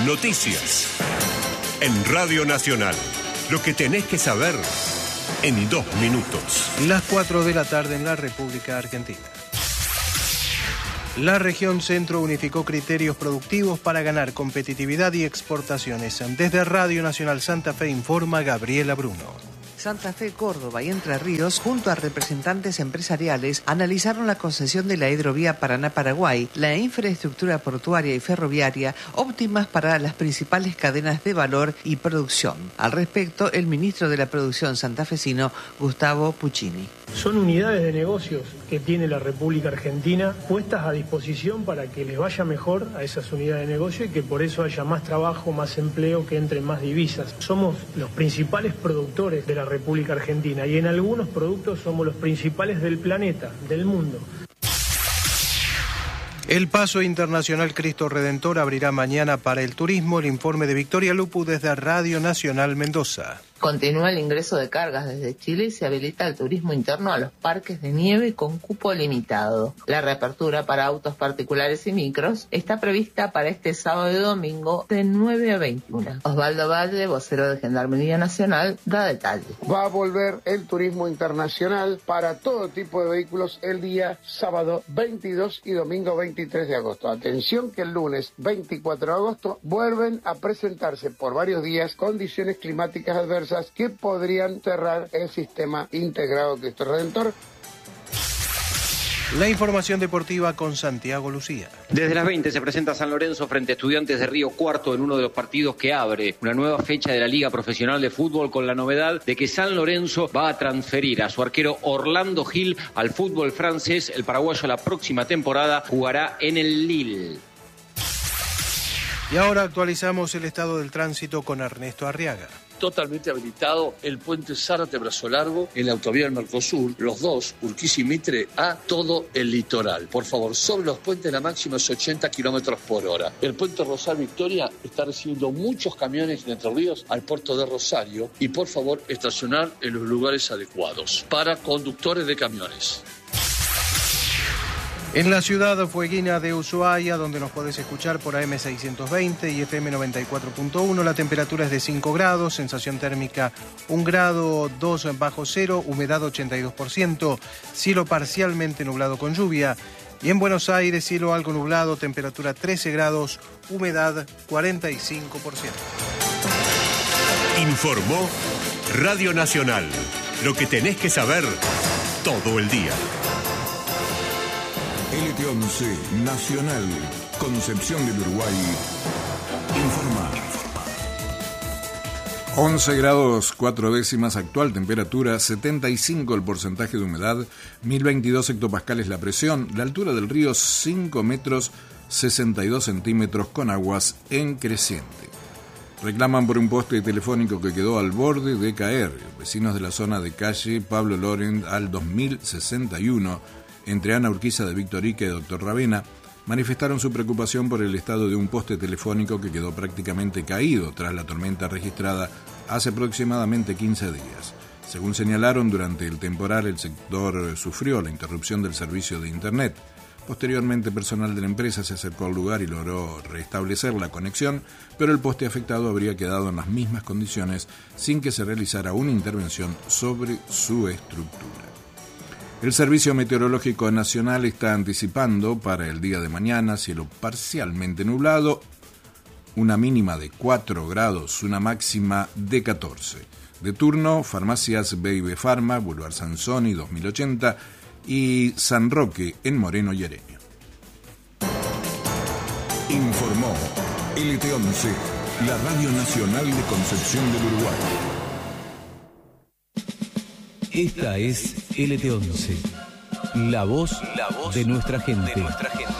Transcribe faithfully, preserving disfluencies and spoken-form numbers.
Noticias. En Radio Nacional. Lo que tenés que saber en dos minutos. Las cuatro de la tarde en la República Argentina. La región centro unificó criterios productivos para ganar competitividad y exportaciones. Desde Radio Nacional Santa Fe informa Gabriela Bruno. Santa Fe, Córdoba y Entre Ríos, junto a representantes empresariales, analizaron la concesión de la hidrovía Paraná-Paraguay, la infraestructura portuaria y ferroviaria, óptimas para las principales cadenas de valor y producción. Al respecto, el ministro de la Producción santafesino, Gustavo Puccini. Son unidades de negocios que tiene la República Argentina puestas a disposición para que les vaya mejor a esas unidades de negocio y que por eso haya más trabajo, más empleo, que entren más divisas. Somos los principales productores de la República Argentina y en algunos productos somos los principales del planeta, del mundo. El Paso Internacional Cristo Redentor abrirá mañana para el turismo. El informe de Victoria Lupu desde Radio Nacional Mendoza. Continúa el ingreso de cargas desde Chile y se habilita el turismo interno a los parques de nieve con cupo limitado. La reapertura para autos particulares y micros está prevista para este sábado y domingo de nueve a veintiuna. Osvaldo Valle, vocero de Gendarmería Nacional, da detalles. Va a volver el turismo internacional para todo tipo de vehículos el día sábado veintidós y domingo veintitrés de agosto. Atención que el lunes veinticuatro de agosto vuelven a presentarse por varios días condiciones climáticas adversas que podrían cerrar el sistema integrado Cristo Redentor. La información deportiva con Santiago Lucía. Desde las veinte se presenta San Lorenzo frente a Estudiantes de Río Cuarto en uno de los partidos que abre una nueva fecha de la Liga Profesional de Fútbol, con la novedad de que San Lorenzo va a transferir a su arquero Orlando Gil al fútbol francés. El paraguayo la próxima temporada jugará en el Lille. Y ahora actualizamos el estado del tránsito con Ernesto Arriaga. Totalmente habilitado el puente Zárate-Brazo Largo en la autovía del Mercosur, los dos, Urquiza y Mitre, a todo el litoral. Por favor, sobre los puentes la máxima es ochenta kilómetros por hora. El puente Rosal Victoria está recibiendo muchos camiones de Entre Ríos al puerto de Rosario y por favor estacionar en los lugares adecuados para conductores de camiones. En la ciudad fueguina de Ushuaia, donde nos podés escuchar por A M seiscientos veinte y F M noventa y cuatro punto uno, la temperatura es de cinco grados, sensación térmica un grado, dos bajo cero, humedad ochenta y dos por ciento, cielo parcialmente nublado con lluvia. Y en Buenos Aires, cielo algo nublado, temperatura trece grados, humedad cuarenta y cinco por ciento. Informó Radio Nacional. Lo que tenés que saber todo el día. L T once Nacional, Concepción del Uruguay, informa. once grados cuatro décimas, actual temperatura, setenta y cinco el porcentaje de humedad, mil veintidós hectopascales la presión, la altura del río cinco metros sesenta y dos centímetros con aguas en creciente. Reclaman por un poste telefónico que quedó al borde de caer. Vecinos de la zona de calle Pablo Lorent al dos mil sesenta y uno, entre Ana Urquiza de Victorica y Doctor Ravena, manifestaron su preocupación por el estado de un poste telefónico que quedó prácticamente caído tras la tormenta registrada hace aproximadamente quince días. Según señalaron, durante el temporal el sector sufrió la interrupción del servicio de Internet. Posteriormente, personal de la empresa se acercó al lugar y logró restablecer la conexión, pero el poste afectado habría quedado en las mismas condiciones sin que se realizara una intervención sobre su estructura. El Servicio Meteorológico Nacional está anticipando para el día de mañana cielo parcialmente nublado, una mínima de cuatro grados, una máxima de catorce. De turno, farmacias B y B Pharma, Boulevard Sansoni dos mil ochenta y San Roque en Moreno y Areño. Informó L T once, la Radio Nacional de Concepción del Uruguay. Esta es L T once, la voz, la voz de nuestra gente. De nuestra gente.